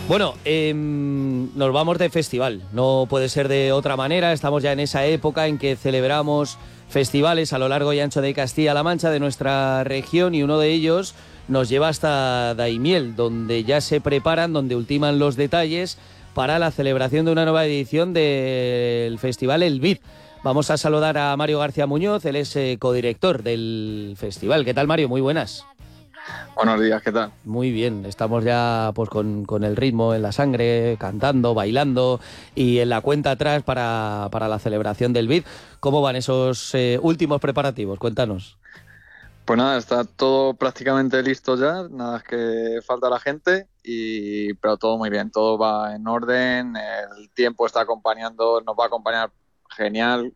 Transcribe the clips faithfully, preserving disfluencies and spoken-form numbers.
Bueno, eh, nos vamos de festival, no puede ser de otra manera, estamos ya en esa época en que celebramos festivales a lo largo y ancho de Castilla-La Mancha, de nuestra región, y uno de ellos nos lleva hasta Daimiel, donde ya se preparan, donde ultiman los detalles para la celebración de una nueva edición del festival El Vid. Vamos a saludar a Mario García Muñoz, él es eh, codirector del festival. ¿Qué tal, Mario? Muy buenas. Buenos días, ¿qué tal? Muy bien, estamos ya pues con, con el ritmo en la sangre, cantando, bailando y en la cuenta atrás para, para la celebración del Vid. ¿Cómo van esos eh, últimos preparativos? Cuéntanos. Pues nada, está todo prácticamente listo ya, nada es que falta la gente, y pero todo muy bien, todo va en orden, el tiempo está acompañando, nos va a acompañar genial.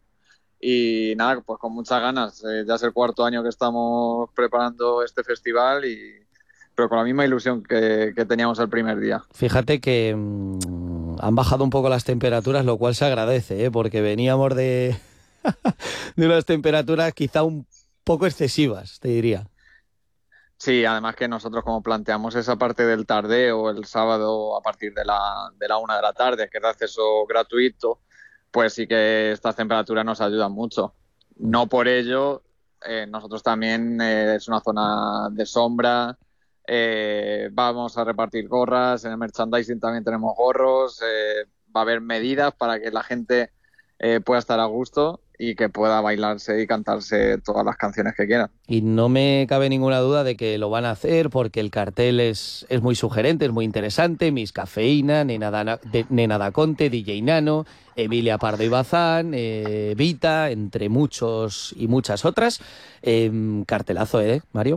Y nada, pues con muchas ganas. Eh, ya es el cuarto año que estamos preparando este festival, y pero con la misma ilusión que, que teníamos el primer día. Fíjate que mmm, han bajado un poco las temperaturas, lo cual se agradece, ¿eh? Porque veníamos de, de unas temperaturas quizá un poco excesivas, te diría. Sí, además que nosotros, como planteamos esa parte del tardeo el sábado a partir de la, de la una de la tarde, que es de acceso gratuito, pues sí que estas temperaturas nos ayudan mucho. No por ello, eh, nosotros también eh, es una zona de sombra, eh, vamos a repartir gorras, en el merchandising también tenemos gorros, eh, va a haber medidas para que la gente eh, pueda estar a gusto y que pueda bailarse y cantarse todas las canciones que quieran. Y no me cabe ninguna duda de que lo van a hacer porque el cartel es, es muy sugerente, es muy interesante. Miss Cafeína, Nena, Dana, de, Nena Da Conte, D J Nano, Emilia Pardo y Bazán, eh, Vita, entre muchos y muchas otras. Eh, cartelazo, ¿eh, Mario?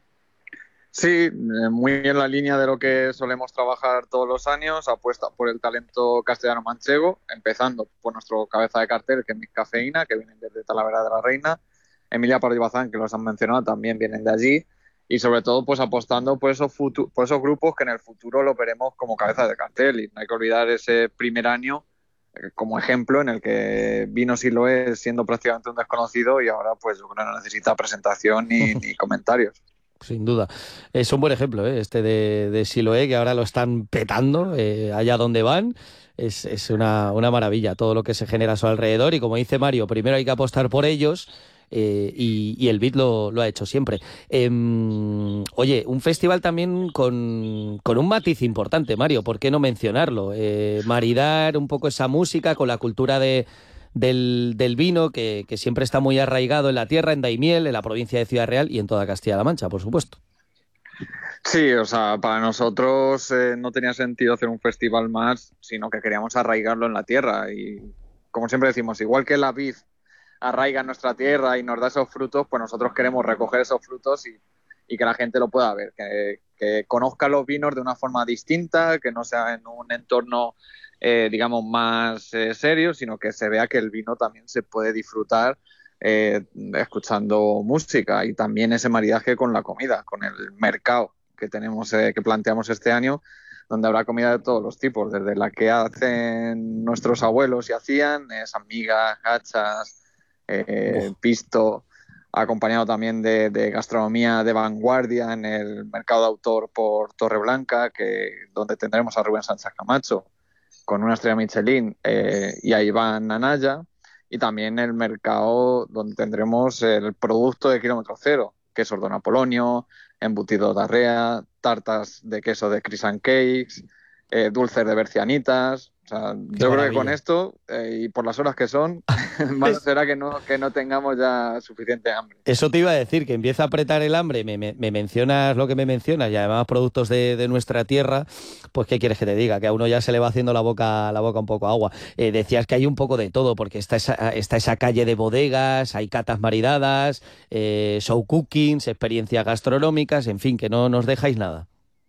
Sí, eh, muy en la línea de lo que solemos trabajar todos los años, apuesta por el talento castellano-manchego, empezando por nuestro cabeza de cartel, que es Miss Cafeína, que vienen desde Talavera de la Reina, Emilia Pardo y Bazán, que los han mencionado, también vienen de allí, y sobre todo pues apostando por esos, futu- por esos grupos que en el futuro lo veremos como cabeza de cartel, y no hay que olvidar ese primer año eh, como ejemplo en el que vino Siloé siendo prácticamente un desconocido, y ahora pues yo creo que no necesita presentación ni, ni comentarios. Sin duda. Es un buen ejemplo, ¿eh? Este de, de Siloé, que ahora lo están petando eh, allá donde van. Es, es una, una maravilla todo lo que se genera a su alrededor. Y como dice Mario, primero hay que apostar por ellos. Eh, y, y el Beat lo, lo ha hecho siempre. Eh, oye, un festival también con, con un matiz importante, Mario, ¿por qué no mencionarlo? Eh, maridar un poco esa música con la cultura de, del, del vino, que, que siempre está muy arraigado en la tierra, en Daimiel, en la provincia de Ciudad Real y en toda Castilla-La Mancha, por supuesto. Sí, o sea, para nosotros eh, no tenía sentido hacer un festival más, sino que queríamos arraigarlo en la tierra. Y como siempre decimos, igual que la vid arraiga en nuestra tierra y nos da esos frutos, pues nosotros queremos recoger esos frutos y, y que la gente lo pueda ver, que, que conozca los vinos de una forma distinta, que no sea en un entorno, eh, digamos, más eh, serio, sino que se vea que el vino también se puede disfrutar eh, escuchando música, y también ese maridaje con la comida, con el mercado que tenemos, eh, que planteamos este año, donde habrá comida de todos los tipos, desde la que hacen nuestros abuelos y hacían, esas migas, gachas, eh, Buah. pisto, acompañado también de, de gastronomía de vanguardia en el mercado de autor por Torreblanca, que, donde tendremos a Rubén Sánchez Camacho con una estrella Michelin, eh, y a Iván Anaya, y también el mercado donde tendremos el producto de kilómetro cero, quesos Don Apolonio, embutidos de arrea, tartas de queso de Chris and Cakes, eh, dulces de bercianitas. O sea, Qué yo creo que con maravilla. esto, eh, y por las horas que son, malo Es, será que no, que no tengamos ya suficiente hambre. Eso te iba a decir, que empieza a apretar el hambre, me, me- me mencionas lo que me mencionas y además productos de, de nuestra tierra, pues ¿qué quieres que te diga? Que a uno ya se le va haciendo la boca, la boca un poco agua. Eh, decías que hay un poco de todo, porque está esa, está esa calle de bodegas, hay catas maridadas, eh, show cookings, experiencias gastronómicas, en fin, que no nos dejáis nada.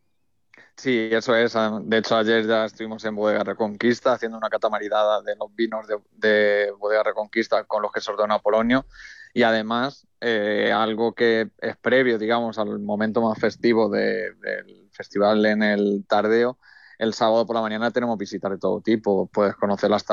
Sí, eso es. De hecho, ayer ya estuvimos en Bodega Reconquista haciendo una cata maridada de los vinos de, de Bodega Reconquista con los quesos Don Apolonio. Y además, eh, algo que es previo, digamos, al momento más festivo de- del festival en el Tardeo, el sábado por la mañana tenemos visitas de todo tipo. Puedes conocer las